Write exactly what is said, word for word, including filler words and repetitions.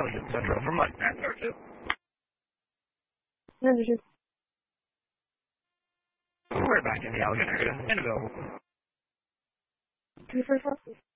Belgium, so I drove her money back there too. 那就是 We're back in the Elgin area, in Available. two for four.